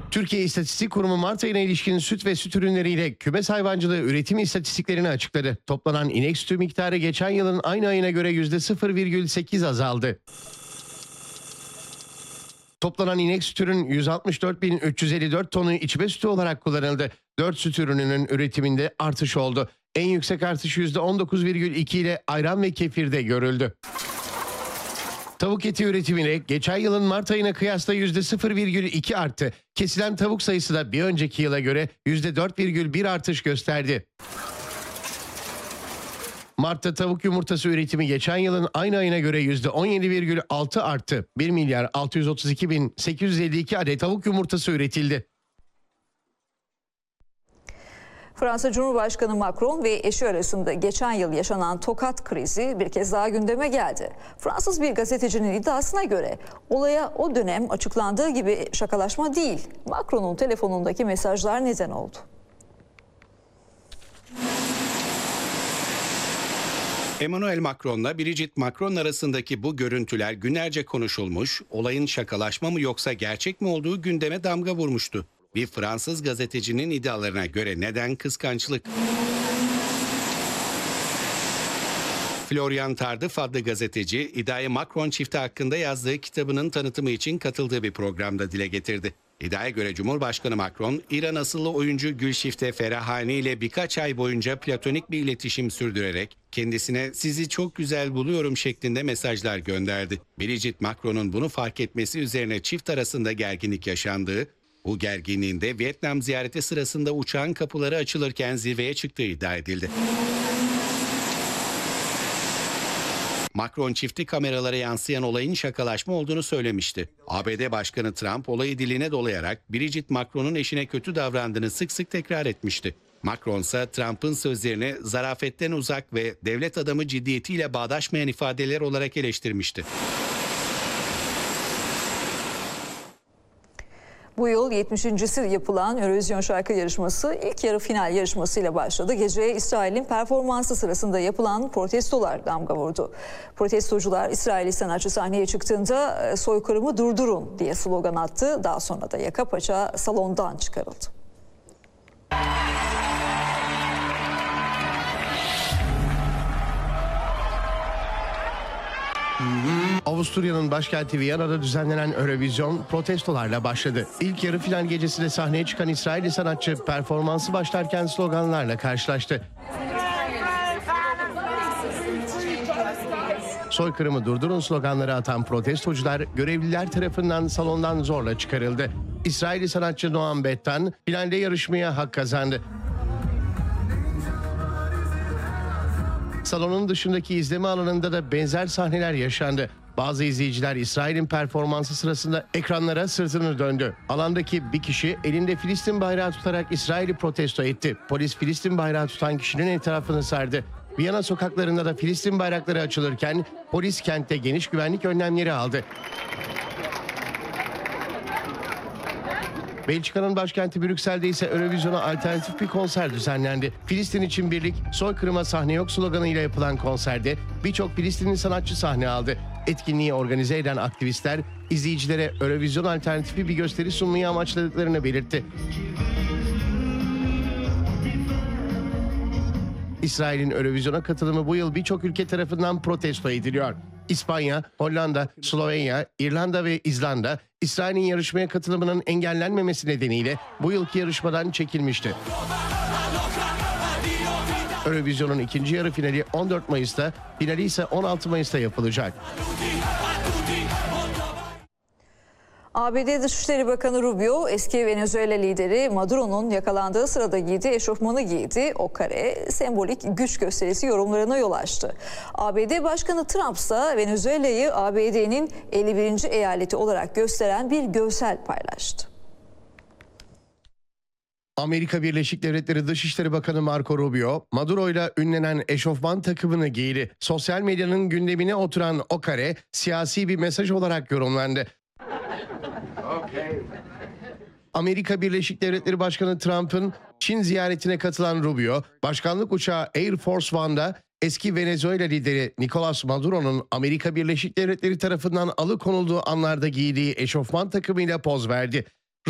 Türkiye İstatistik Kurumu Mart ayına ilişkin süt ve süt ürünleriyle kümes hayvancılığı üretim istatistiklerini açıkladı. Toplanan inek sütü miktarı geçen yılın aynı ayına göre %0,8 azaldı. Toplanan inek sütünün 164.354 tonu içme sütü olarak kullanıldı. 4 süt ürününün üretiminde artış oldu. En yüksek artış %19,2 ile ayran ve kefirde görüldü. Tavuk eti üretimine geçen yılın Mart ayına kıyasla %0,2 arttı. Kesilen tavuk sayısı da bir önceki yıla göre %4,1 artış gösterdi. Mart'ta tavuk yumurtası üretimi geçen yılın aynı ayına göre %17,6 arttı. 1.632.852 adet tavuk yumurtası üretildi. Fransa Cumhurbaşkanı Macron ve eşi arasında geçen yıl yaşanan tokat krizi bir kez daha gündeme geldi. Fransız bir gazetecinin iddiasına göre olaya o dönem açıklandığı gibi şakalaşma değil, Macron'un telefonundaki mesajlar neden oldu. Emmanuel Macron'la Brigitte Macron arasındaki bu görüntüler günlerce konuşulmuş, olayın şakalaşma mı yoksa gerçek mi olduğu gündeme damga vurmuştu. Bir Fransız gazetecinin iddialarına göre neden kıskançlık? Florian Tardif adlı gazeteci, iddiayı Macron çifti hakkında yazdığı kitabının tanıtımı için katıldığı bir programda dile getirdi. İddiaya göre Cumhurbaşkanı Macron, İran asıllı oyuncu Gülşifte Ferahani ile birkaç ay boyunca platonik bir iletişim sürdürerek kendisine "sizi çok güzel buluyorum" şeklinde mesajlar gönderdi. Brigitte Macron'un bunu fark etmesi üzerine çift arasında gerginlik yaşandığı, bu gerginliğin de Vietnam ziyareti sırasında uçağın kapıları açılırken zirveye çıktığı iddia edildi. Macron çifti kameralara yansıyan olayın şakalaşma olduğunu söylemişti. ABD Başkanı Trump olayı diline dolayarak Brigitte Macron'un eşine kötü davrandığını sık sık tekrar etmişti. Macron ise Trump'ın sözlerini zarafetten uzak ve devlet adamı ciddiyetiyle bağdaşmayan ifadeler olarak eleştirmişti. Bu yıl 70.si yapılan Eurovision şarkı yarışması ilk yarı final yarışmasıyla başladı. Geceye İsrail'in performansı sırasında yapılan protestolar damga vurdu. Protestocular İsrailli sanatçı sahneye çıktığında "soykırımı durdurun" diye slogan attı. Daha sonra da yaka paça salondan çıkarıldı. Avusturya'nın başkenti Viyana'da düzenlenen Eurovision protestolarla başladı. İlk yarı final gecesinde sahneye çıkan İsrailli sanatçı performansı başlarken sloganlarla karşılaştı. "Soykırımı durdurun" sloganları atan protestocular görevliler tarafından salondan zorla çıkarıldı. İsrailli sanatçı Noam Bettan finalde yarışmaya hak kazandı. Salonun dışındaki izleme alanında da benzer sahneler yaşandı. Bazı izleyiciler İsrail'in performansı sırasında ekranlara sırtını döndü. Alandaki bir kişi elinde Filistin bayrağı tutarak İsrail'i protesto etti. Polis Filistin bayrağı tutan kişinin etrafını sardı. Viyana sokaklarında da Filistin bayrakları açılırken polis kentte geniş güvenlik önlemleri aldı. Belçika'nın başkenti Brüksel'de ise Eurovision'a alternatif bir konser düzenlendi. "Filistin için birlik, soykırıma sahne yok" sloganıyla yapılan konserde birçok Filistinli sanatçı sahne aldı. Etkinliği organize eden aktivistler izleyicilere Eurovision alternatifi bir gösteri sunmayı amaçladıklarını belirtti. İsrail'in Eurovision'a katılımı bu yıl birçok ülke tarafından protesto ediliyor. İspanya, Hollanda, Slovenya, İrlanda ve İzlanda İsrail'in yarışmaya katılımının engellenmemesi nedeniyle bu yılki yarışmadan çekilmişti. Eurovision'un ikinci yarı finali 14 Mayıs'ta, finali ise 16 Mayıs'ta yapılacak. ABD Dışişleri Bakanı Rubio, eski Venezuela lideri Maduro'nun yakalandığı sırada giydiği eşofmanı giydi. O kare sembolik güç gösterisi yorumlarına yol açtı. ABD Başkanı Trump ise Venezuela'yı ABD'nin 51. eyaleti olarak gösteren bir görsel paylaştı. Amerika Birleşik Devletleri Dışişleri Bakanı Marco Rubio, Maduro'yla ünlenen eşofman takımını giydi. Sosyal medyanın gündemine oturan o kare siyasi bir mesaj olarak yorumlandı. Amerika Birleşik Devletleri Başkanı Trump'ın Çin ziyaretine katılan Rubio, başkanlık uçağı Air Force One'da eski Venezuela lideri Nicolas Maduro'nun Amerika Birleşik Devletleri tarafından alıkonulduğu anlarda giydiği eşofman takımıyla poz verdi.